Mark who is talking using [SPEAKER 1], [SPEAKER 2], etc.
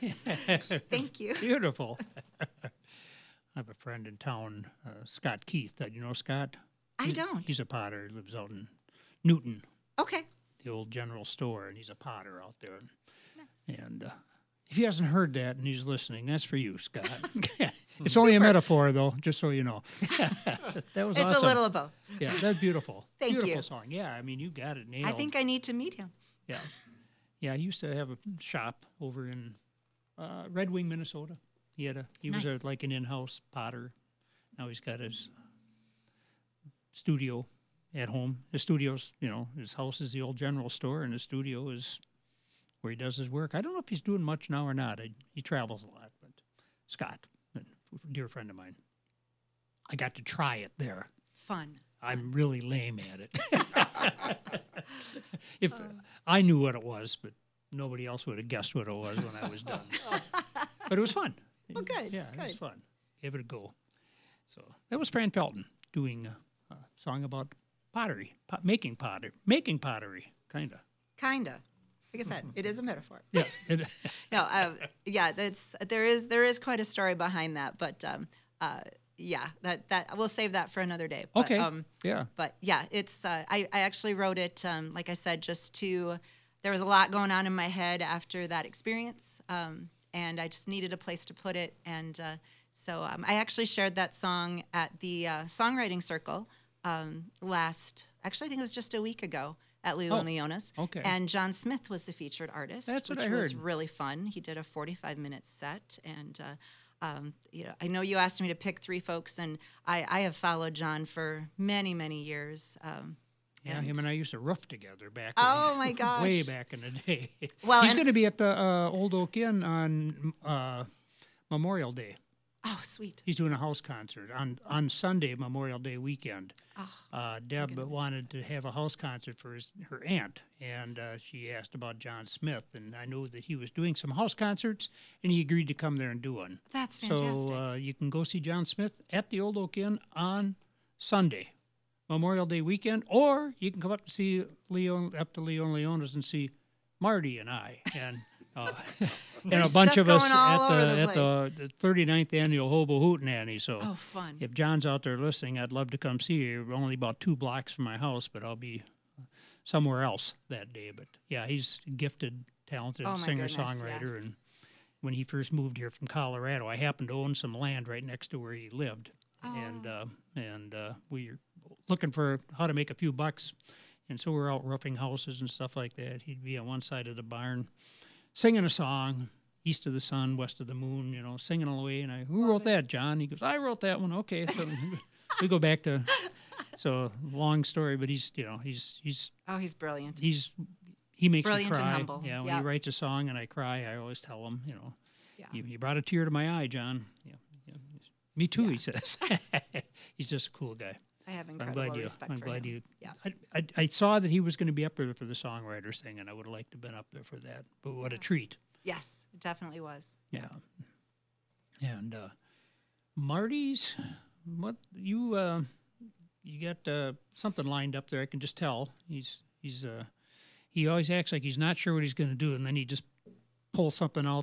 [SPEAKER 1] Thank you.
[SPEAKER 2] Beautiful. I have a friend in town, Scott Keith. You know Scott?
[SPEAKER 1] I don't.
[SPEAKER 2] He's a potter. He lives out in Newton,
[SPEAKER 1] Okay.
[SPEAKER 2] the old general store, and he's a potter out there. And if he hasn't heard that and he's listening, that's for you, Scott. It's only a metaphor, though, just so you know. That was
[SPEAKER 1] It's
[SPEAKER 2] awesome.
[SPEAKER 1] a little of both.
[SPEAKER 2] Yeah, that's beautiful.
[SPEAKER 1] Thank
[SPEAKER 2] beautiful
[SPEAKER 1] you.
[SPEAKER 2] song. Yeah, I mean, you got it nailed.
[SPEAKER 1] I think I need to meet him.
[SPEAKER 2] Yeah. Yeah, I used to have a shop over in Red Wing, Minnesota. He was
[SPEAKER 1] Nice.
[SPEAKER 2] like an in-house potter. Now he's got his studio at home. His studio's, his house is the old general store, and his studio is where he does his work. I don't know if he's doing much now or not. He travels a lot, but Scott, a dear friend of mine, I got to try it there.
[SPEAKER 1] Fun.
[SPEAKER 2] I'm really lame at it. If I knew what it was, but nobody else would have guessed what it was when I was done. But it was fun.
[SPEAKER 1] Well, good.
[SPEAKER 2] Yeah, it was
[SPEAKER 1] Good.
[SPEAKER 2] fun. Gave it a go. So that was Fran Felton doing a song about pottery, making pottery, kind of.
[SPEAKER 1] Kinda. Like I said, it is a metaphor.
[SPEAKER 2] Yeah.
[SPEAKER 1] No, yeah, there is quite a story behind that, but yeah, that we'll save that for another day. But,
[SPEAKER 2] Okay. Yeah.
[SPEAKER 1] But yeah, it's I actually wrote it like I said, there was a lot going on in my head after that experience, and I just needed a place to put it, and so I actually shared that song at the songwriting circle actually I think it was just a week ago at Leo and Leona's.
[SPEAKER 2] Okay.
[SPEAKER 1] And John Smith was the featured artist,
[SPEAKER 2] That's what
[SPEAKER 1] which
[SPEAKER 2] I
[SPEAKER 1] was
[SPEAKER 2] heard.
[SPEAKER 1] really fun. He did a 45-minute set, and I know you asked me to pick three folks, and I have followed John for many, many years.
[SPEAKER 2] Yeah, him and I used to roof together back.
[SPEAKER 1] Oh, my gosh.
[SPEAKER 2] Way back in the day.
[SPEAKER 1] Well,
[SPEAKER 2] he's
[SPEAKER 1] and-
[SPEAKER 2] going to be at the Old Oak Inn on Memorial Day.
[SPEAKER 1] Oh, sweet.
[SPEAKER 2] He's doing a house concert on Sunday, Memorial Day weekend.
[SPEAKER 1] Oh,
[SPEAKER 2] Deb
[SPEAKER 1] goodness.
[SPEAKER 2] wanted to have a house concert for her aunt, and she asked about John Smith, and I knew that he was doing some house concerts, and he agreed to come there and do one.
[SPEAKER 1] That's fantastic.
[SPEAKER 2] So you can go see John Smith at the Old Oak Inn on Sunday, Memorial Day weekend, or you can come up to see Leo and Leona's and see Marty and I, and and a
[SPEAKER 1] There's
[SPEAKER 2] bunch
[SPEAKER 1] stuff
[SPEAKER 2] of us
[SPEAKER 1] going all
[SPEAKER 2] at
[SPEAKER 1] over
[SPEAKER 2] the
[SPEAKER 1] the
[SPEAKER 2] at the 39th annual Hobo Hootenanny. So
[SPEAKER 1] Oh, fun.
[SPEAKER 2] if John's out there listening, I'd love to come see you. We're only about 2 blocks from my house, but I'll be somewhere else that day. But yeah, he's a gifted, talented
[SPEAKER 1] Oh, my
[SPEAKER 2] singer-songwriter.
[SPEAKER 1] goodness, yes.
[SPEAKER 2] And when he first moved here from Colorado, I happened to own some land right next to where he lived.
[SPEAKER 1] Oh.
[SPEAKER 2] And we were looking for how to make a few bucks. And so we're out roofing houses and stuff like that. He'd be on one side of the barn singing a song, East of the Sun, West of the Moon, singing away. And who wrote that, John? He goes, I wrote that one. Okay. So we go back to, so long story, but he's
[SPEAKER 1] Oh, he's brilliant.
[SPEAKER 2] he makes
[SPEAKER 1] Brilliant
[SPEAKER 2] me
[SPEAKER 1] and
[SPEAKER 2] cry.
[SPEAKER 1] humble.
[SPEAKER 2] Yeah, when
[SPEAKER 1] Yeah.
[SPEAKER 2] he writes a song and I cry, I always tell him,
[SPEAKER 1] Yeah.
[SPEAKER 2] you brought a tear to my eye, John. Yeah. Me too, he says. He's just a cool guy.
[SPEAKER 1] I have
[SPEAKER 2] I'm
[SPEAKER 1] incredible
[SPEAKER 2] glad you.
[SPEAKER 1] respect
[SPEAKER 2] I'm
[SPEAKER 1] for
[SPEAKER 2] glad
[SPEAKER 1] him.
[SPEAKER 2] you.
[SPEAKER 1] Yeah.
[SPEAKER 2] I saw that he was going to be up there for the songwriters thing, and I would have liked to have been up there for that. But what a treat!
[SPEAKER 1] Yes, it definitely was.
[SPEAKER 2] Yeah. And Marty's, what you got something lined up there? I can just tell. He always acts like he's not sure what he's going to do, and then he just pulls something out